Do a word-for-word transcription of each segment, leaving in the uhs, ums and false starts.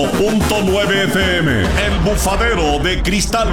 Punto nueve F M, el bufadero de cristal.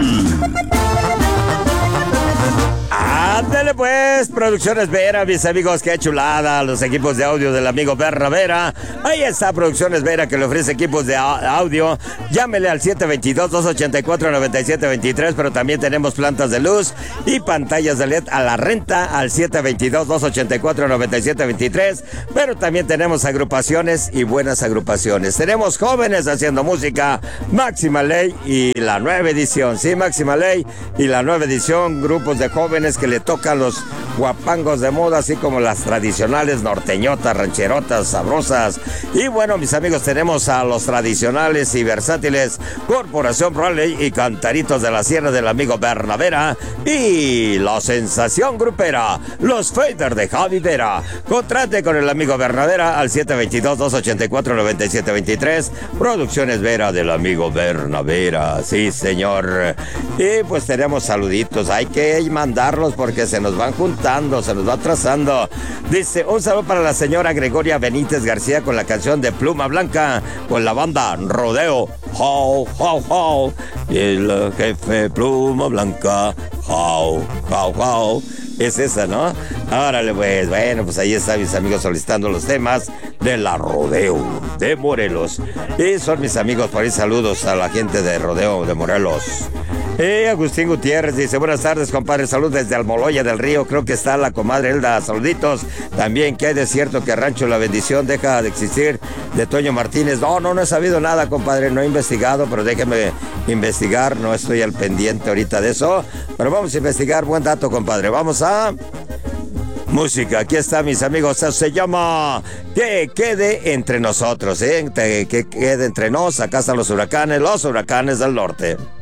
Ándale pues, Producciones Vera, mis amigos, qué chulada, los equipos de audio del amigo Berna Vera. Ahí está Producciones Vera, que le ofrece equipos de audio. Llámele al siete dos dos, dos ocho cuatro, nueve siete dos tres, pero también tenemos plantas de luz y pantallas de L E D a la renta al siete dos dos, dos ocho cuatro, nueve siete dos tres, pero también tenemos agrupaciones y buenas agrupaciones. Tenemos jóvenes haciendo música, Máxima Ley y la nueva edición, sí, Máxima Ley y la nueva edición, grupos de jóvenes que le tocan los guapangos de moda, así como las tradicionales norteñotas, rancherotas, sabrosas. Y bueno, mis amigos, tenemos a los tradicionales y versátiles Corporación Raleigh y Cantaritos de la Sierra del amigo Berna Vera y la sensación grupera, los Fader de Javi Vera. Contrate con el amigo Berna Vera al siete dos dos, dos ocho cuatro, nueve siete dos tres, Producciones Vera del amigo Berna Vera, sí señor. Y pues tenemos saluditos, hay que mandarlos porque se nos van juntando, se nos va trazando. Dice, un saludo para la señora Gregoria Benítez García con la canción de Pluma Blanca, con la banda Rodeo. How, how, how. Y el jefe Pluma Blanca. How, how, how. Es esa, ¿no? Órale, pues, bueno, pues ahí están mis amigos solicitando los temas de la Rodeo de Morelos. Y son mis amigos, por ahí saludos a la gente de Rodeo de Morelos. Y Agustín Gutiérrez dice, buenas tardes, compadre, salud desde Almoloya del Río, creo que está la comadre Elda, saluditos. También, que hay de cierto que Rancho La Bendición deja de existir, de Toño Martínez? No, no, no he sabido nada, compadre, no he investigado, pero déjeme investigar, no estoy al pendiente ahorita de eso, pero vamos a investigar, buen dato, compadre, vamos a... música, aquí está, mis amigos, se llama Que Quede Entre Nosotros, ¿eh? Que quede entre nos, acá están los huracanes, los huracanes del norte.